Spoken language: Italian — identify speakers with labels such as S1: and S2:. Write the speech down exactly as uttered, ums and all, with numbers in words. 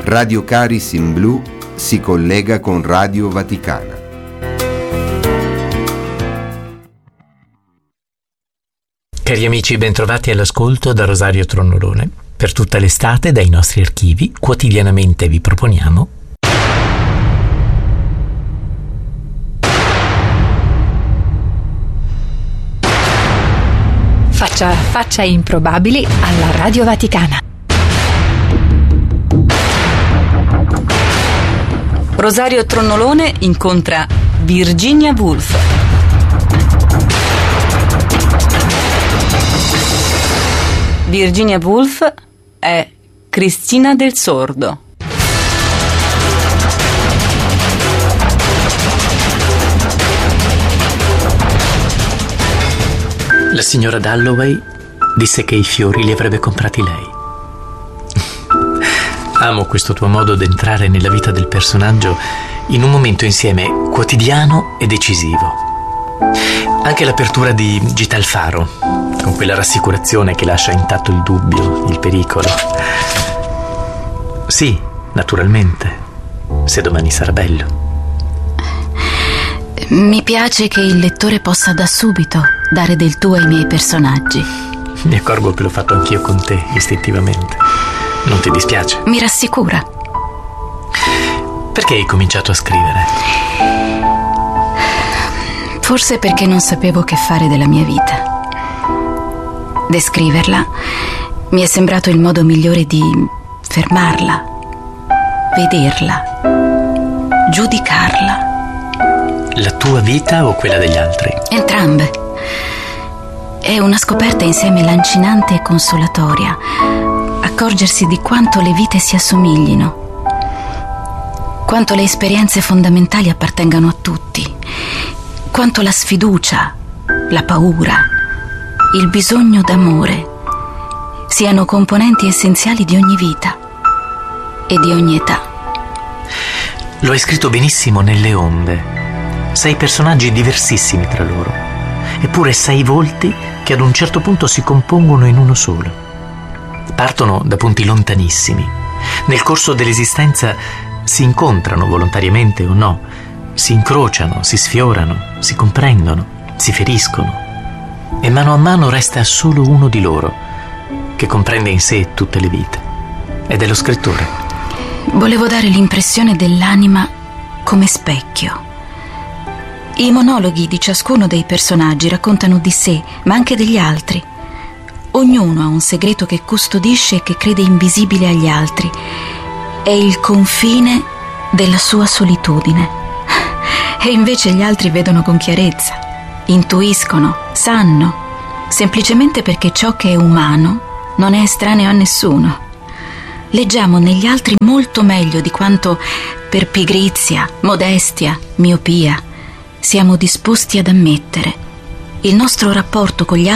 S1: Radio Caris in Blu si collega con Radio Vaticana.
S2: Cari amici, bentrovati all'ascolto da Rosario Tronnolone. Per tutta l'estate, dai nostri archivi, quotidianamente vi proponiamo
S3: Faccia, faccia improbabili alla Radio Vaticana.
S4: Rosario Tronnolone incontra Virginia Woolf. Virginia Woolf è Cristina del Sordo.
S2: La signora Dalloway disse che i fiori li avrebbe comprati lei. Amo questo tuo modo d'entrare nella vita del personaggio in un momento insieme quotidiano e decisivo. Anche l'apertura di Gita al Faro, con quella rassicurazione che lascia intatto il dubbio, il pericolo. Sì, naturalmente, se domani sarà bello.
S5: Mi piace che il lettore possa da subito dare del tuo ai miei personaggi.
S2: Mi accorgo che l'ho fatto anch'io con te, istintivamente. Non ti dispiace?
S5: Mi rassicura.
S2: Perché hai cominciato a scrivere?
S5: Forse perché non sapevo che fare della mia vita. Descriverla mi è sembrato il modo migliore di fermarla, vederla, giudicarla.
S2: La tua vita o quella degli altri?
S5: Entrambe. È una scoperta insieme lancinante e consolatoria. Accorgersi di quanto le vite si assomiglino, quanto le esperienze fondamentali appartengano a tutti, quanto la sfiducia, la paura, il bisogno d'amore siano componenti essenziali di ogni vita e di ogni età.
S2: Lo hai scritto benissimo nelle onde. Sei personaggi diversissimi tra loro, eppure sei volti che ad un certo punto si compongono in uno solo. Partono da punti lontanissimi. Nel corso dell'esistenza si incontrano volontariamente o no, si incrociano, si sfiorano, si comprendono, si feriscono. E mano a mano resta solo uno di loro, che comprende in sé tutte le vite. Ed è lo scrittore.
S5: Volevo dare l'impressione dell'anima come specchio. I monologhi di ciascuno dei personaggi raccontano di sé, ma anche degli altri. Ognuno ha un segreto che custodisce e che crede invisibile agli altri. È il confine della sua solitudine. E invece gli altri vedono con chiarezza, intuiscono, sanno, semplicemente perché ciò che è umano non è estraneo a nessuno. Leggiamo negli altri molto meglio di quanto, per pigrizia, modestia, miopia, siamo disposti ad ammettere. Il nostro rapporto con gli altri